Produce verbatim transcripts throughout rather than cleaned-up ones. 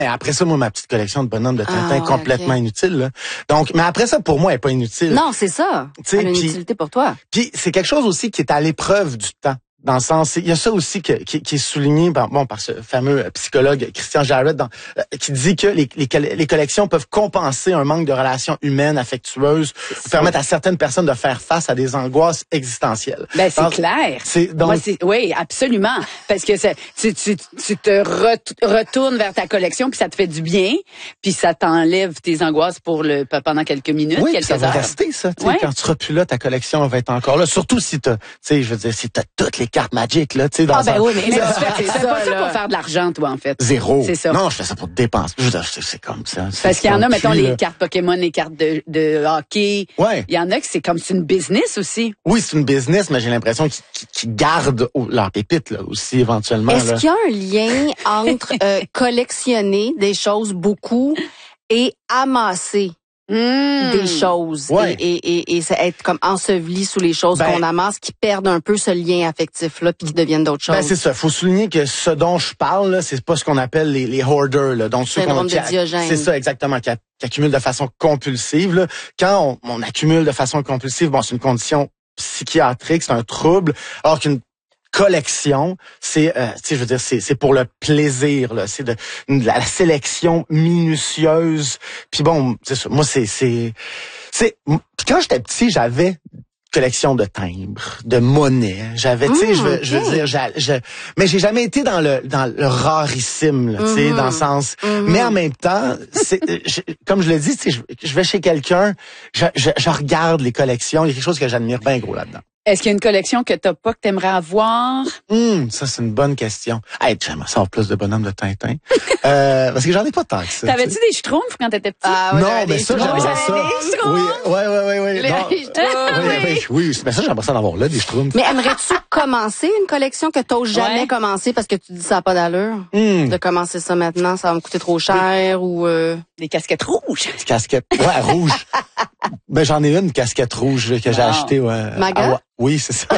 Et après ça, moi, ma petite collection de bonhommes de Tintin, Ah, ouais, complètement okay. inutile. Là. Donc, mais après ça, pour moi, elle est pas inutile. Non, c'est ça. T'sais, Elle a une pis- utilité pour toi. Puis c'est quelque chose aussi qui est à l'épreuve du temps. Dans le sens, il y a ça aussi que, qui, qui est souligné par, bon, par ce fameux psychologue Christian Jarrett, dans, euh, qui dit que les, les, les collections peuvent compenser un manque de relations humaines, affectueuses, ou permettre à certaines personnes de faire face à des angoisses existentielles. Ben c'est donc, clair. C'est, donc, Moi, c'est, oui, absolument. Parce que c'est, tu, tu, tu te ret- retournes vers ta collection, puis ça te fait du bien, puis ça t'enlève tes angoisses pour le pendant quelques minutes, oui, quelques ça va heures. rester, ça. Ouais. Quand tu seras plus là, ta collection va être encore là. Surtout si t'as, tu sais, je veux dire, si t'as toutes les cartes Magic, là, tu sais, dans Ah ben un- oui, mais Mais ça, tu fais, tu c'est fais ça, pas ça là. pour faire de l'argent, toi, en fait. Zéro. C'est ça. Non, je fais ça pour dépenser. Je veux dire, c'est, c'est comme ça. Parce qu'il y en a, mettons, les les cartes Pokémon, les cartes de, de hockey. Ouais. Il y en a que c'est comme c'est une business aussi. Oui, c'est une business, mais j'ai l'impression qu'ils, qu'ils- qu'ils gardent oh, leur pépite, là, aussi, éventuellement. Est-ce là. qu'il y a un lien entre euh, collectionner des choses beaucoup et amasser Mmh. des choses Ouais. et, et, et, et ça être comme enseveli sous les choses Ben- qu'on amasse qui perdent un peu ce lien affectif-là puis qui deviennent d'autres choses? Ben, c'est ça. Faut souligner que ce dont je parle, là, c'est pas ce qu'on appelle les, les hoarders, là. Donc, ceux Syndrome qu'on, de qui- Diogène. C'est ça, exactement, qui, a- qui accumulent de façon compulsive, là. Quand on, on accumule de façon compulsive, bon, c'est une condition psychiatrique, c'est un trouble, alors qu'une collection, c'est, euh, tu sais, je veux dire, c'est, c'est pour le plaisir, là. C'est de, de la sélection minutieuse. Puis bon, c'est ça. Moi, c'est, c'est, c'est. Puis quand j'étais petit, j'avais collection de timbres, de monnaie. J'avais, tu sais, Mmh, je veux, je veux ok. dire, j'a- je, mais j'ai jamais été dans le dans le rarissime, là, tu sais, Mhm. dans le sens. Mhm. Mais en même temps, c'est, je- comme je le dis, tu sais, je, je vais chez quelqu'un, je, je, je regarde les collections. Il y a quelque chose que j'admire bien gros là-dedans. Est-ce qu'il y a une collection que t'as pas que t'aimerais avoir? Hum, ça c'est une bonne question. Hey, j'aimerais savoir plus de bonhommes de Tintin, euh, parce que j'en ai pas tant que ça. T'avais-tu tu sais. des schtroumpfs quand t'étais petit? Ah, ouais, Non, j'avais mais des ça, schtroumpfs. j'aimerais ça. J'avais des schtroumpfs. Oui, ouais, ouais, ouais, ouais. Les Non. schtroumpfs. Oui, oui, oui, mais ça, j'aimerais ça en avoir là, des schtroumpfs. Mais aimerais-tu commencer une collection que t'oses jamais Ouais. commencer parce que tu dis ça n'a pas d'allure? Hum, De commencer ça maintenant, ça va me coûter trop cher ou... Euh... Des casquettes rouges. casquette. Ouais, rouge. Ben, j'en ai une casquette rouge là, que j'ai Wow. achetée. Ouais, Maga? à Wa- oui, c'est ça.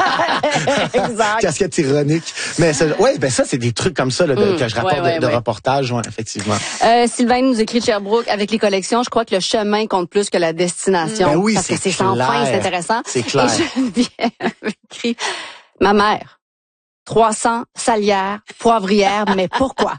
exact. Casquette ironique. Mais ça, ouais, ben ça, c'est des trucs comme ça là, de, Mm. que je rapporte Ouais, ouais, de, de ouais. reportages, ouais, effectivement. Euh, Sylvain nous écrit de Sherbrooke, avec les collections, je crois que le chemin compte plus que la destination. Ben oui, parce que c'est c'est sans clair. fin, c'est intéressant. C'est clair. Et Geneviève écrit, ma mère, trois cents salières, poivrières, mais pourquoi?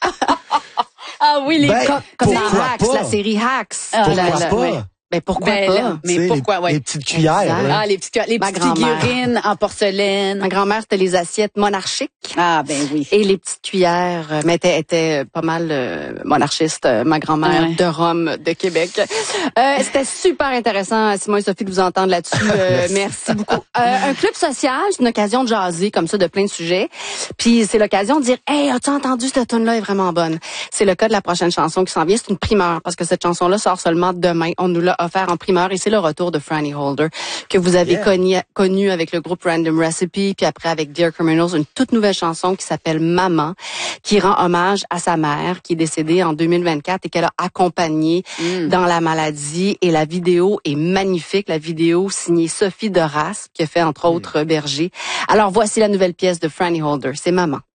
Ah oui, les Ben, co- Comme dans Pourquoi Hacks, pas? la série Hacks. Ah, Pourquoi La- la- pas? ouais. Ben pourquoi Ben, pas? là, mais Tu sais, pourquoi, les, ouais. les petites cuillères. Exact. là. Ah, les petites, les Ma petites grand-mère. figurines en porcelaine. Ma grand-mère, c'était les assiettes monarchiques. Ah, ben oui. Et les petites cuillères, euh, mais était, était pas mal euh, monarchiste, euh, ma grand-mère Ouais. de Rome, de Québec. Euh, C'était super intéressant, Simon et Sophie, de vous entendre là-dessus. Euh, merci beaucoup. Euh, un club social, c'est une occasion de jaser comme ça de plein de sujets. Puis c'est l'occasion de dire, hey, as-tu entendu cette tune-là est vraiment bonne. C'est le cas de la prochaine chanson qui s'en vient. C'est une primeur parce que cette chanson-là sort seulement demain. On nous l'a offert en primeur et c'est le retour de Franny Holder que vous avez Yeah. connu, connu avec le groupe Random Recipe, puis après avec Dear Criminals, une toute nouvelle chanson qui s'appelle Maman, qui rend hommage à sa mère qui est décédée en deux mille vingt-quatre et qu'elle a accompagnée Mm. dans la maladie. Et la vidéo est magnifique, la vidéo signée Sophie de Raspe, qui a fait entre autres Berger. Alors voici la nouvelle pièce de Franny Holder, c'est Maman.